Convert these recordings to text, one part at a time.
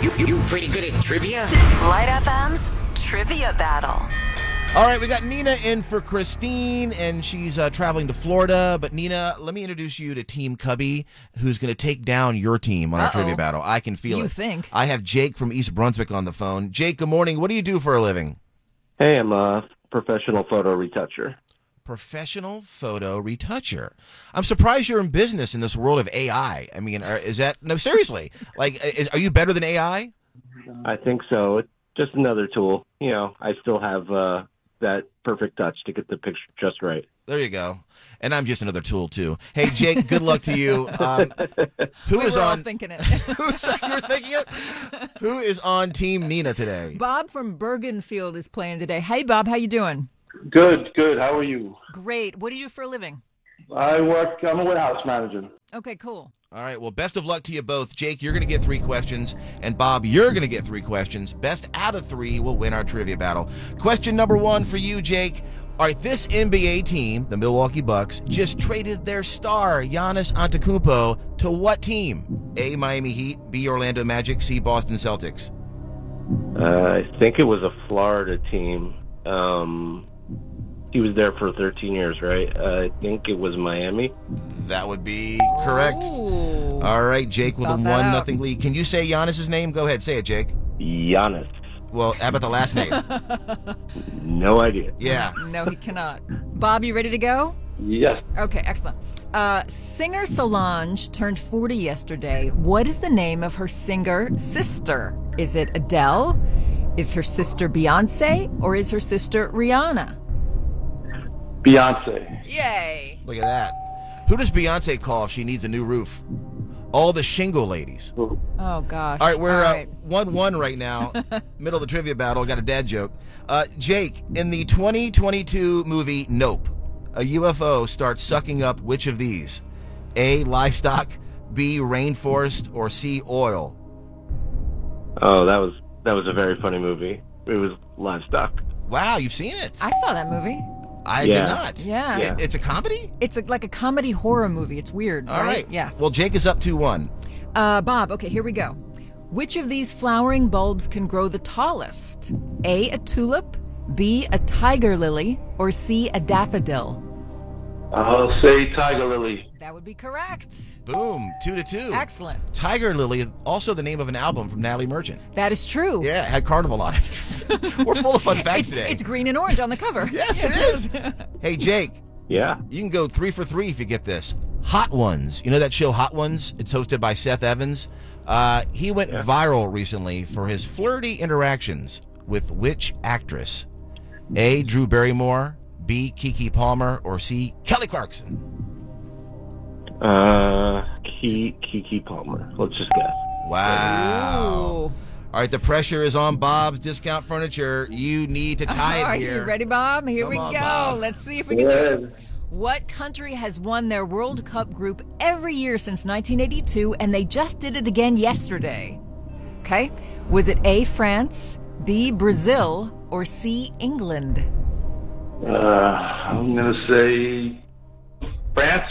You pretty good at trivia? Light FM's Trivia Battle. All right, we got Nina in for Christine, and she's traveling to Florida. But Nina, let me introduce you to Team Cubby, who's going to take down your team on our trivia battle. I can feel it. You think? I have Jake from East Brunswick on the phone. Jake, good morning. What do you do for a living? Hey, I'm a professional photo retoucher. Professional photo retoucher. I'm surprised you're in business in this world of AI. I mean, is that no? Seriously, like, are you better than AI? I think so. It's just another tool. You know, I still have that perfect touch to get the picture just right. There you go. And I'm just another tool too. Hey, Jake, good luck to you. Who we is were all on? thinking it. You're thinking it. Who is on Team Nina today? Bob from Bergenfield is playing today. Hey, Bob, how you doing? Good. How are you? Great. What do you do for a living? I'm a warehouse manager. Okay, cool. All right. Well, best of luck to you both. Jake, you're going to get 3 questions, and Bob, you're going to get 3 questions. Best out of 3 will win our trivia battle. Question number 1 for you, Jake. All right, this NBA team, the Milwaukee Bucks, just traded their star, Giannis Antetokounmpo, to what team? A, Miami Heat, B, Orlando Magic, C, Boston Celtics. I think it was a Florida team. He was there for 13 years, right? I think it was Miami. That would be correct. Ooh. All right, Jake with a Thought that 1-0 lead. Can you say Giannis's name? Go ahead, say it, Jake. Giannis. Well, how about the last name? No idea. Yeah. No, he cannot. Bob, you ready to go? Yes. Okay, excellent. Singer Solange turned 40 yesterday. What is the name of her singer sister? Is it Adele? Is her sister Beyonce? Or is her sister Rihanna? Beyonce. Yay. Look at that. Who does Beyonce call if she needs a new roof? All the shingle ladies. Oh, gosh. All right, we're All right. 1-1 right now. Middle of the trivia battle. Got a dad joke. Jake, in the 2022 movie Nope, a UFO starts sucking up which of these? A, livestock, B, rainforest, or C, oil? Oh, that was a very funny movie. It was Livestock. Wow, you've seen it. I saw that movie. I Yeah. did not. Yeah. It's a comedy? It's like a comedy horror movie. It's weird, All right. Yeah. Well, Jake is up 2-1. Bob, okay, here we go. Which of these flowering bulbs can grow the tallest? A, a tulip, B, a tiger lily, or C, a daffodil? I'll say Tiger Lily. That would be correct. Boom, 2-2. Excellent. Tiger Lily, also the name of an album from Natalie Merchant. That is true. Yeah, it had Carnival on it. We're full of fun facts today. It's green and orange on the cover. Yes, it is. Hey, Jake, Yeah. you can go 3 for 3 if you get this. Hot Ones. You know that show Hot Ones? It's hosted by Seth Evans. He went viral recently for his flirty interactions with which actress? A, Drew Barrymore, B, Keke Palmer, or C, Kelly Clarkson? Keke Palmer. Let's just guess. Wow. Ooh. All right, the pressure is on Bob's Discount Furniture. You need to tie it Are here. you ready, Bob? Here Come we on, go. Bob. Let's see if we can do it. Good. What country has won their World Cup group every year since 1982, and they just did it again yesterday? Okay. Was it A, France, B, Brazil, or C, England? I'm going to say France.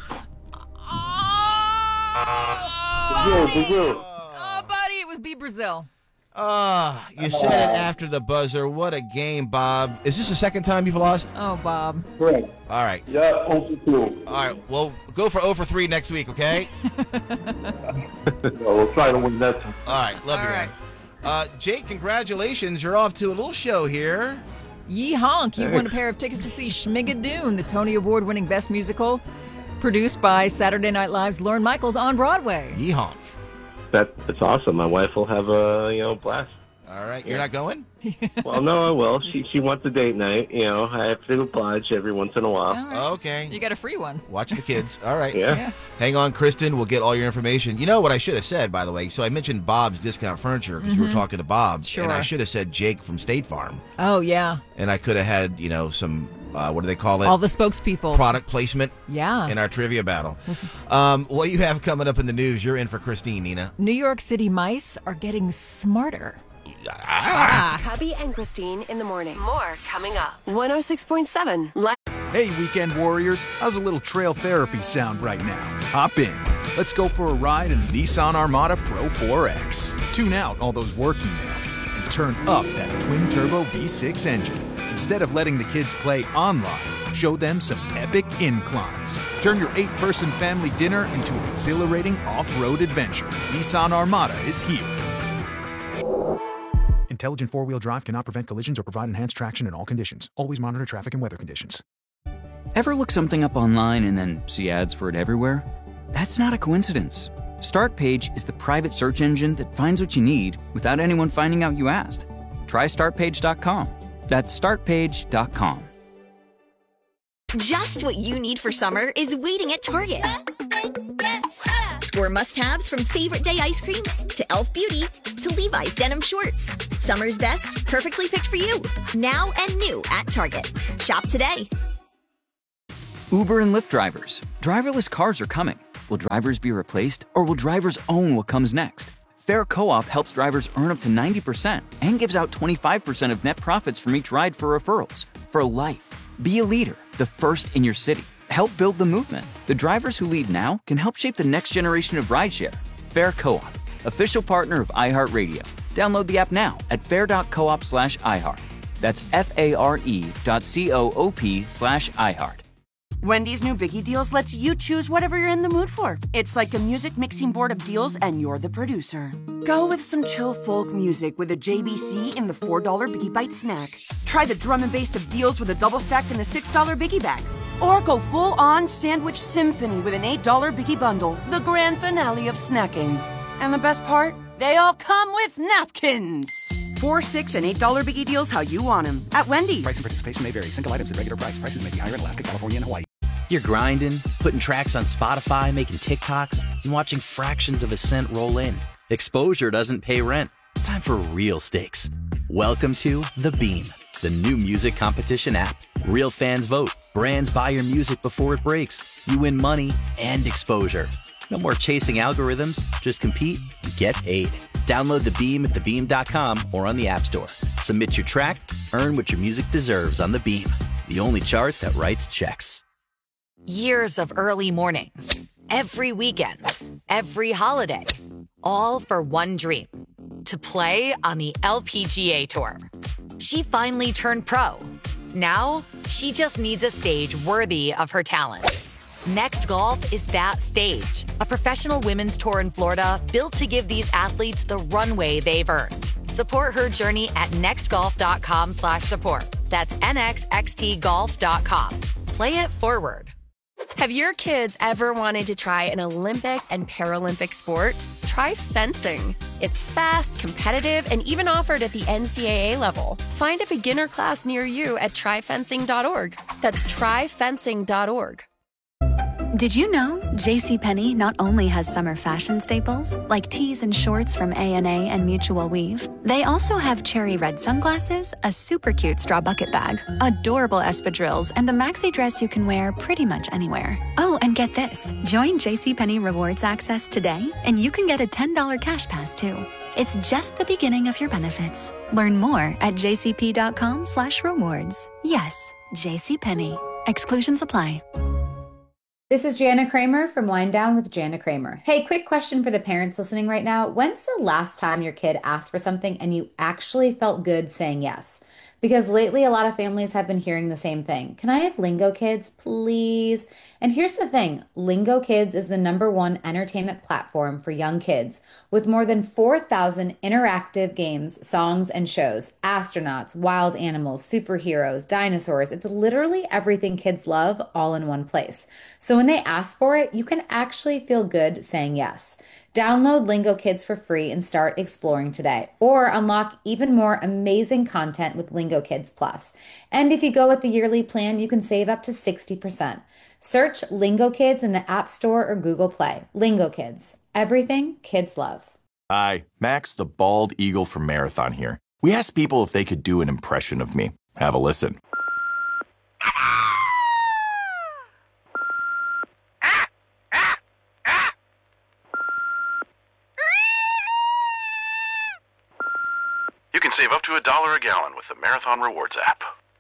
Brazil. Oh, buddy, it was B, Brazil. You said it after the buzzer. What a game, Bob. Is this the second time you've lost? Oh, Bob. Correct. All right. Yeah, also two. All right. Well, go for 0 for 3 next week, okay? We'll try to win that one. All right. Love you, All man. Jake, congratulations. You're off to a little show here. Yee honk, you've won a pair of tickets to see Schmigadoon, the Tony Award-winning Best Musical, produced by Saturday Night Live's Lorne Michaels on Broadway. Yee-honk. That's awesome. My wife will have a blast. All right. You're not going? Well, no, I will. She wants a date night. I have to oblige every once in a while. All right. Okay. You got a free one. Watch the kids. All right. Yeah. Hang on, Kristen. We'll get all your information. You know what I should have said, by the way? So I mentioned Bob's Discount Furniture because we were talking to Bob. Sure. And I should have said Jake from State Farm. Oh, yeah. And I could have had, some, what do they call it? All the spokespeople. Product placement Yeah. in our trivia battle. What do you have coming up in the news? You're in for Christine, Nina. New York City mice are getting smarter. Cubby and Christine in the morning. More coming up. 106.7. Hey, weekend warriors, how's a little trail therapy sound right now? Hop in. Let's go for a ride in the Nissan Armada Pro 4X. Tune out all those work emails and turn up that twin-turbo V6 engine. Instead of letting the kids play online, show them some epic inclines. Turn your 8-person family dinner into an exhilarating off-road adventure. Nissan Armada is here. Intelligent four-wheel drive cannot prevent collisions or provide enhanced traction in all conditions. Always monitor traffic and weather conditions. Ever look something up online and then see ads for it everywhere? That's not a coincidence. StartPage is the private search engine that finds what you need without anyone finding out you asked. Try StartPage.com. That's StartPage.com. Just what you need for summer is waiting at Target. Score must-haves from Favorite Day ice cream to Elf Beauty to Levi's denim shorts. Summer's best, perfectly picked for you. Now and new at Target. Shop today. Uber and Lyft drivers. Driverless cars are coming. Will drivers be replaced, or will drivers own what comes next? Fair Co-op helps drivers earn up to 90% and gives out 25% of net profits from each ride for referrals. For life. Be a leader, the first in your city. Help build the movement. The drivers who lead now can help shape the next generation of rideshare. Fair Co-op, official partner of iHeartRadio. Download the app now at fair.coop/iHeart. That's FARE.coop/iHeart. Wendy's new Biggie Deals lets you choose whatever you're in the mood for. It's like a music mixing board of deals, and you're the producer. Go with some chill folk music with a JBC in the $4 Biggie Bite snack. Try the drum and bass of deals with a double stack in the $6 Biggie Bag. Or go full-on sandwich symphony with an $8 Biggie Bundle, the grand finale of snacking. And the best part? They all come with napkins. $4, $6, and $8 Biggie Deals how you want them at Wendy's. Price and participation may vary. Single items at regular price. Prices may be higher in Alaska, California, and Hawaii. You're grinding, putting tracks on Spotify, making TikToks, and watching fractions of a cent roll in. Exposure doesn't pay rent. It's time for real stakes. Welcome to The Beam, the new music competition app. Real fans vote. Brands buy your music before it breaks. You win money and exposure. No more chasing algorithms. Just compete and get paid. Download The Beam at thebeam.com or on the App Store. Submit your track, earn what your music deserves on The Beam, the only chart that writes checks. Years of early mornings, every weekend, every holiday, all for one dream, to play on the LPGA Tour. She finally turned pro. Now, she just needs a stage worthy of her talent. Next Golf is that stage, a professional women's tour in Florida built to give these athletes the runway they've earned. Support her journey at nextgolf.com/support. That's nxxtgolf.com. Play it forward. Have your kids ever wanted to try an Olympic and Paralympic sport? Try fencing. It's fast, competitive, and even offered at the NCAA level. Find a beginner class near you at tryfencing.org. That's tryfencing.org. Did you know JCPenney not only has summer fashion staples, like tees and shorts from A&A and Mutual Weave, they also have cherry red sunglasses, a super cute straw bucket bag, adorable espadrilles, and a maxi dress you can wear pretty much anywhere. Oh, and get this. Join JCPenney Rewards Access today, and you can get a $10 cash pass, too. It's just the beginning of your benefits. Learn more at jcp.com/rewards. Yes, JCPenney. Exclusions apply. This is Jana Kramer from Wind Down with Jana Kramer. Hey, quick question for the parents listening right now. When's the last time your kid asked for something and you actually felt good saying yes? Because lately a lot of families have been hearing the same thing. Can I have Lingo Kids, please? And here's the thing. Lingo Kids is the #1 entertainment platform for young kids with more than 4,000 interactive games, songs, and shows. Astronauts, wild animals, superheroes, dinosaurs. It's literally everything kids love all in one place. So when they ask for it, you can actually feel good saying yes. Download Lingo Kids for free and start exploring today, or unlock even more amazing content with Lingo Kids Plus. And if you go with the yearly plan, you can save up to 60%. Search Lingo Kids in the App Store or Google Play. Lingo Kids, everything kids love. Hi, Max the Bald Eagle from Marathon here. We asked people if they could do an impression of me. Have a listen. You can save up to $1 a gallon with the Marathon Rewards app.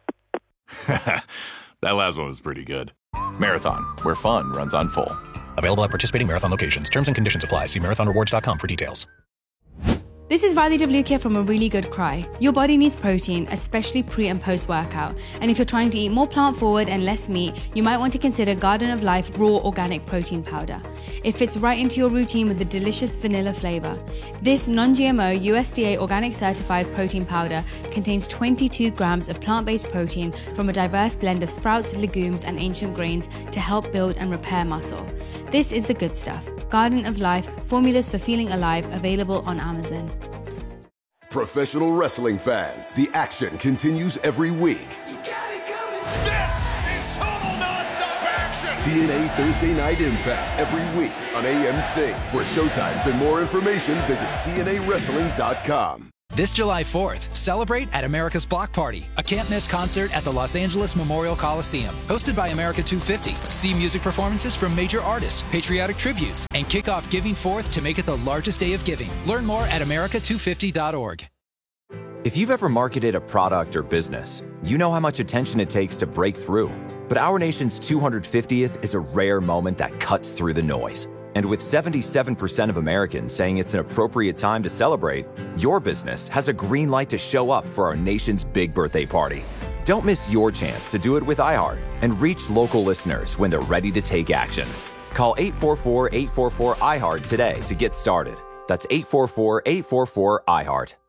That last one was pretty good. Marathon, where fun runs on full. Available at participating Marathon locations. Terms and conditions apply. See marathonrewards.com for details. This is Riley WK from A Really Good Cry. Your body needs protein, especially pre and post workout. And if you're trying to eat more plant forward and less meat, you might want to consider Garden of Life Raw Organic Protein Powder. It fits right into your routine with a delicious vanilla flavor. This non-GMO USDA organic certified protein powder contains 22 grams of plant-based protein from a diverse blend of sprouts, legumes, and ancient grains to help build and repair muscle. This is the good stuff. Garden of Life, formulas for feeling alive, available on Amazon. Professional wrestling fans, the action continues every week. This is total nonstop action! TNA Thursday Night Impact every week on AMC. For showtimes and more information, visit TNAWrestling.com. This July 4th, celebrate at America's Block Party, a can't-miss concert at the Los Angeles Memorial Coliseum. Hosted by America 250. See music performances from major artists, patriotic tributes, and kick off Giving Forth to make it the largest day of giving. Learn more at America250.org. If you've ever marketed a product or business, you know how much attention it takes to break through. But our nation's 250th is a rare moment that cuts through the noise. And with 77% of Americans saying it's an appropriate time to celebrate, your business has a green light to show up for our nation's big birthday party. Don't miss your chance to do it with iHeart and reach local listeners when they're ready to take action. Call 844-844-iHeart today to get started. That's 844-844-iHeart.